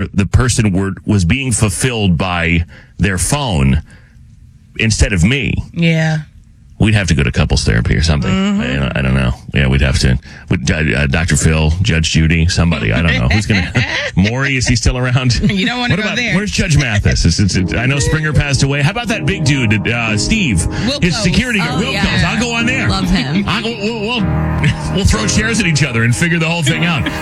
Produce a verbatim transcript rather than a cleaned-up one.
the, the person were, was being fulfilled by their phone instead of me. Yeah. We'd have to go to couples therapy or something. Mm-hmm. I, I don't know. Yeah, we'd have to. Would, uh, Doctor Phil, Judge Judy, somebody. I don't know. Who's going to... Maury, is he still around? You don't want to what go about, there. Where's Judge Mathis? It's, it's, it's, I know Springer passed away. How about that big dude, uh, Steve? Wilkos. His security guard. Oh, Wilkos. yeah. I'll go on there. Love him. I'll, we'll, we'll, we'll throw chairs at each other and figure the whole thing out.